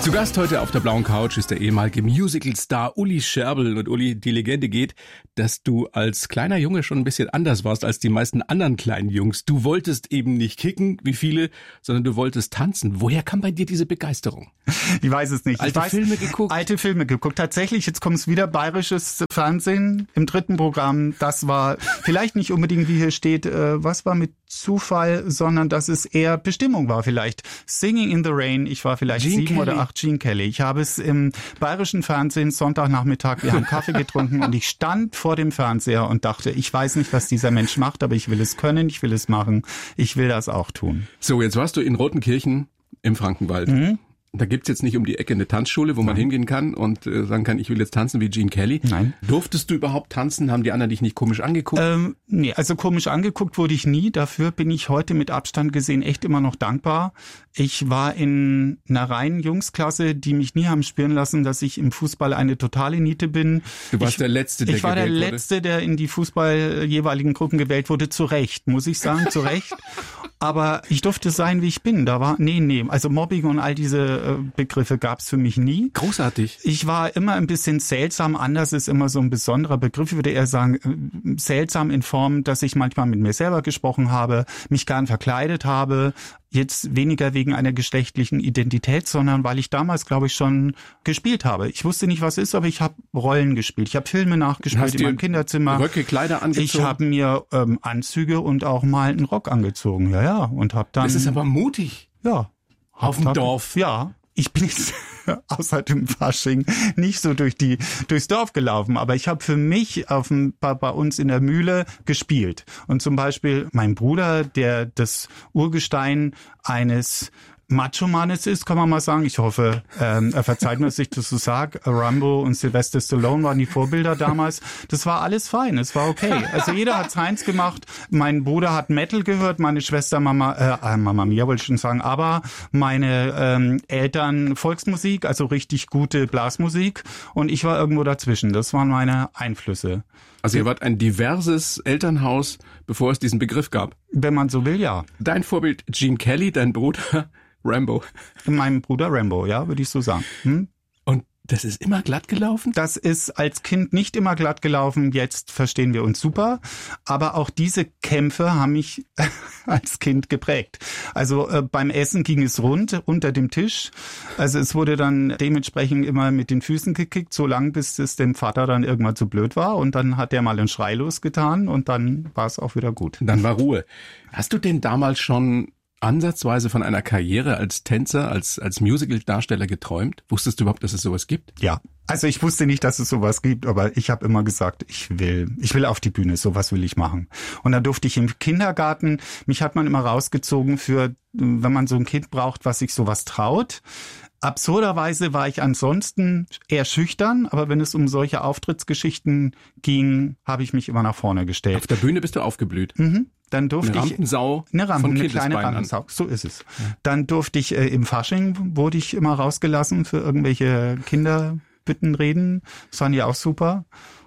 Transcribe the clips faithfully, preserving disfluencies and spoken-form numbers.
Zu Gast heute auf der blauen Couch ist der ehemalige Musical-Star Uli Scherbel. Und Uli, die Legende geht, dass du als kleiner Junge schon ein bisschen anders warst als die meisten anderen kleinen Jungs. Du wolltest eben nicht kicken, wie viele, sondern du wolltest tanzen. Woher kam bei dir diese Begeisterung? Ich weiß es nicht. Alte ich weiß, Filme geguckt? Alte Filme geguckt. Tatsächlich, jetzt kommt es wieder, bayerisches Fernsehen im dritten Programm. Das war vielleicht nicht unbedingt, wie hier steht, äh, was war mit Zufall, sondern dass es eher Bestimmung war vielleicht. Singing in the Rain, ich war vielleicht Gene sieben Kelly. oder acht, Gene Kelly. Ich habe es im bayerischen Fernsehen Sonntagnachmittag, wir haben Kaffee getrunken und ich stand vor dem Fernseher und dachte, ich weiß nicht, was dieser Mensch macht, aber ich will es können, ich will es machen, ich will das auch tun. So, jetzt warst du in Rotenkirchen im Frankenwald. Mhm. Da gibt's jetzt nicht um die Ecke eine Tanzschule, wo man Nein. hingehen kann und äh, sagen kann, ich will jetzt tanzen wie Gene Kelly. Nein. Durftest du überhaupt tanzen? Haben die anderen dich nicht komisch angeguckt? Ähm, nee, also komisch angeguckt wurde ich nie. Dafür bin ich heute mit Abstand gesehen echt immer noch dankbar. Ich war in einer reinen Jungsklasse, die mich nie haben spüren lassen, dass ich im Fußball eine totale Niete bin. Du warst ich, der Letzte, der Ich war der gewählt wurde. Letzte, der in die Fußball jeweiligen Gruppen gewählt wurde. Zu Recht, muss ich sagen, zu Recht. Aber ich durfte sein, wie ich bin. Da war, nee, nee, also Mobbing und all diese äh, Begriffe gab's für mich nie. Großartig. Ich war immer ein bisschen seltsam. Anders ist immer so ein besonderer Begriff. Ich würde eher sagen, äh, seltsam in Form, dass ich manchmal mit mir selber gesprochen habe, mich gern verkleidet habe. Jetzt weniger wegen einer geschlechtlichen Identität, sondern weil ich damals, glaube ich, schon gespielt habe. Ich wusste nicht, was ist, aber ich habe Rollen gespielt. Ich habe Filme nachgespielt Hast in meinem Kinderzimmer. Röcke, Kleider angezogen? Ich habe mir ähm, Anzüge und auch mal einen Rock angezogen. Ja, ja. Und habe dann. Das ist aber mutig. Ja. Auf dem Dorf. Ja. Ich bin jetzt außer dem Fasching nicht so durch die durchs Dorf gelaufen, aber ich habe für mich auf dem, bei, bei uns in der Mühle gespielt. Und zum Beispiel mein Bruder, der das Urgestein eines Macho-Mannes ist, kann man mal sagen. Ich hoffe, ähm, er verzeiht mir, dass ich das so sage. Rambo und Sylvester Stallone waren die Vorbilder damals. Das war alles fein, es war okay. Also jeder hat seins gemacht. Mein Bruder hat Metal gehört, meine Schwester Mama, äh, Mama Mia wollte ich schon sagen, aber meine ähm, Eltern Volksmusik, also richtig gute Blasmusik. Und ich war irgendwo dazwischen. Das waren meine Einflüsse. Also ihr wart ein diverses Elternhaus, bevor es diesen Begriff gab. Wenn man so will, ja. Dein Vorbild Gene Kelly, dein Bruder Rambo. Mein Bruder Rambo, ja, würde ich so sagen. Hm? Und das ist immer glatt gelaufen? Das ist als Kind nicht immer glatt gelaufen. Jetzt verstehen wir uns super. Aber auch diese Kämpfe haben mich als Kind geprägt. Also äh, beim Essen ging es rund unter dem Tisch. Also es wurde dann dementsprechend immer mit den Füßen gekickt, so lange bis es dem Vater dann irgendwann zu blöd war. Und dann hat der mal einen Schrei losgetan und dann war es auch wieder gut. Dann war Ruhe. Hast du denn damals schon ansatzweise von einer Karriere als Tänzer, als als Musical-Darsteller geträumt? Wusstest du überhaupt, dass es sowas gibt? Ja, also ich wusste nicht, dass es sowas gibt, aber ich habe immer gesagt, ich will, ich will auf die Bühne, sowas will ich machen. Und dann durfte ich im Kindergarten, mich hat man immer rausgezogen für, wenn man so ein Kind braucht, was sich sowas traut. Absurderweise war ich ansonsten eher schüchtern, aber wenn es um solche Auftrittsgeschichten ging, habe ich mich immer nach vorne gestellt. Auf der Bühne bist du aufgeblüht. Mhm. Dann durfte eine Rampensau ich eine Rampen, von eine kleine Rampensau. So ist es. Ja. Dann durfte ich äh, im Fasching wurde ich immer rausgelassen für irgendwelche Kinderbittenreden. Das fand ich auch super.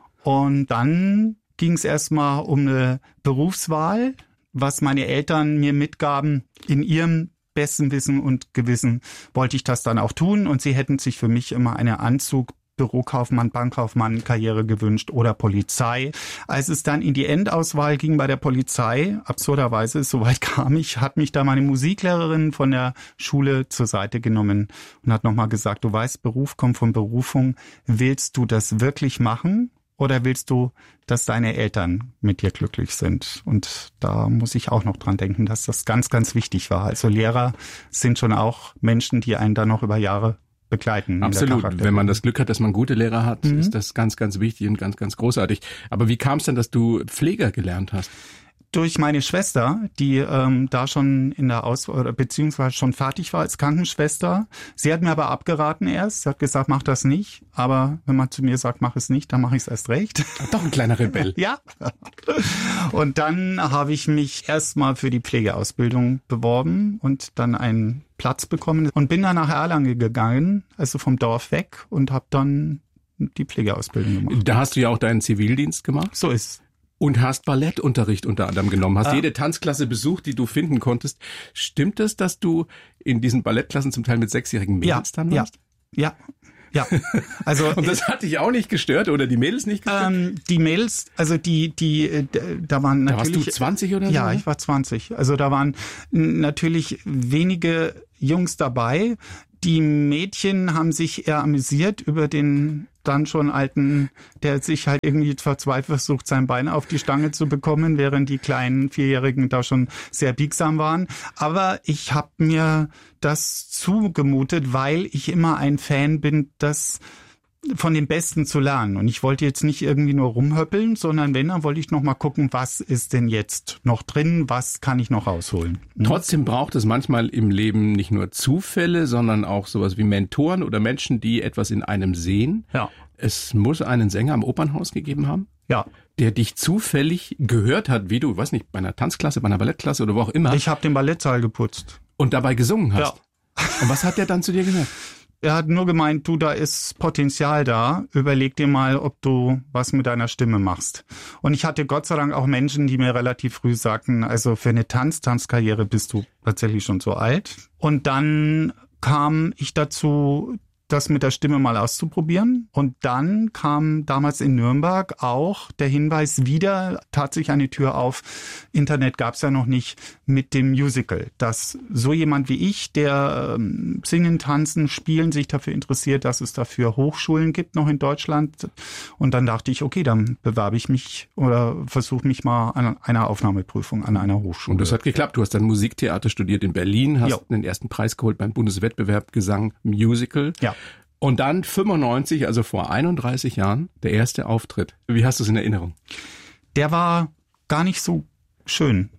Und dann ging es erstmal um eine Berufswahl, was meine Eltern mir mitgaben in ihrem besten Wissen und Gewissen wollte ich das dann auch tun und sie hätten sich für mich immer eine Anzug Bürokaufmann, Bankkaufmann, Karriere gewünscht oder Polizei. Als es dann in die Endauswahl ging bei der Polizei, absurderweise, soweit kam ich, hat mich da meine Musiklehrerin von der Schule zur Seite genommen und hat nochmal gesagt, du weißt, Beruf kommt von Berufung. Willst du das wirklich machen? Oder willst du, dass deine Eltern mit dir glücklich sind? Und da muss ich auch noch dran denken, dass das ganz, ganz wichtig war. Also Lehrer sind schon auch Menschen, die einen dann noch über Jahre begleiten. Absolut. Wenn man das Glück hat, dass man gute Lehrer hat, mhm. ist das ganz, ganz wichtig und ganz, ganz großartig. Aber wie kam es denn, dass du Pfleger gelernt hast? Durch meine Schwester, die ähm, da schon in der Aus- oder beziehungsweise schon fertig war als Krankenschwester. Sie hat mir aber abgeraten erst. Sie hat gesagt, mach das nicht. Aber wenn man zu mir sagt, mach es nicht, dann mache ich es erst recht. Doch ein kleiner Rebell. Ja. Und dann habe ich mich erstmal für die Pflegeausbildung beworben und dann einen Platz bekommen und bin dann nach Erlangen gegangen, also vom Dorf weg und habe dann die Pflegeausbildung gemacht. Da hast du ja auch deinen Zivildienst gemacht. So ist es. Und hast Ballettunterricht unter anderem genommen, hast ah. jede Tanzklasse besucht, die du finden konntest. Stimmt es, dass du in diesen Ballettklassen zum Teil mit sechsjährigen Mädels ja, dann warst? Ja. Ja. Ja, also und das hat dich auch nicht gestört oder die Mädels nicht gestört? Ähm, die Mädels, also die, die, da waren natürlich. Da warst du zwanzig oder so? Ja, ich war zwanzig. Also da waren natürlich wenige Jungs dabei. Die Mädchen haben sich eher amüsiert über den dann schon alten, der sich halt irgendwie verzweifelt versucht, sein Bein auf die Stange zu bekommen, während die kleinen Vierjährigen da schon sehr biegsam waren. Aber ich habe mir das zugemutet, weil ich immer ein Fan bin, das von den Besten zu lernen. Und ich wollte jetzt nicht irgendwie nur rumhöppeln, sondern wenn, dann wollte ich noch mal gucken, was ist denn jetzt noch drin, was kann ich noch rausholen. Mhm. Trotzdem braucht es manchmal im Leben nicht nur Zufälle, sondern auch sowas wie Mentoren oder Menschen, die etwas in einem sehen. Ja. Es muss einen Sänger am Opernhaus gegeben haben, ja, der dich zufällig gehört hat, wie du, weiß nicht, bei einer Tanzklasse, bei einer Ballettklasse oder wo auch immer. Ich habe den Ballettsaal geputzt. Und dabei gesungen hast. Ja. Und was hat der dann zu dir gesagt? Er hat nur gemeint, du, da ist Potenzial da. Überleg dir mal, ob du was mit deiner Stimme machst. Und ich hatte Gott sei Dank auch Menschen, die mir relativ früh sagten, also für eine Tanz-Tanzkarriere bist du tatsächlich schon so alt. Und dann kam ich dazu, das mit der Stimme mal auszuprobieren. Und dann kam damals in Nürnberg auch der Hinweis wieder, tat sich eine Tür auf, Internet gab es ja noch nicht, mit dem Musical. Dass so jemand wie ich, der ähm, Singen, Tanzen, Spielen sich dafür interessiert, dass es dafür Hochschulen gibt noch in Deutschland. Und dann dachte ich, okay, dann bewerbe ich mich oder versuche mich mal an einer Aufnahmeprüfung an einer Hochschule. Und das hat geklappt. Du hast dann Musiktheater studiert in Berlin, hast jo. den ersten Preis geholt beim Bundeswettbewerb Gesang Musical. Ja. Und dann fünfundneunzig, also vor einunddreißig Jahren, der erste Auftritt. Wie hast du es in Erinnerung? Der war gar nicht so schön,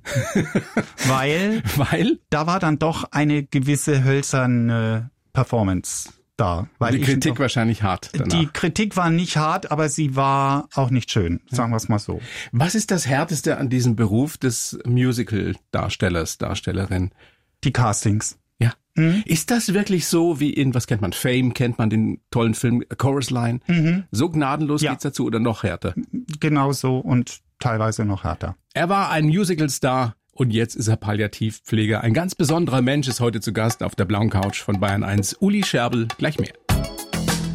weil, weil da war dann doch eine gewisse hölzerne Performance da. Weil die Kritik wahrscheinlich hart danach. Die Kritik war nicht hart, aber sie war auch nicht schön, sagen wir es mal so. Was ist das Härteste an diesem Beruf des Musical-Darstellers, Darstellerin? Die Castings. Ja. Mhm. Ist das wirklich so wie in, was kennt man, Fame, kennt man den tollen Film Chorus Line? Mhm. So gnadenlos ja. geht's dazu oder noch härter? Genau so und teilweise noch härter. Er war ein Musical-Star und jetzt ist er Palliativpfleger. Ein ganz besonderer Mensch ist heute zu Gast auf der blauen Couch von Bayern eins. Uli Scherbel, gleich mehr.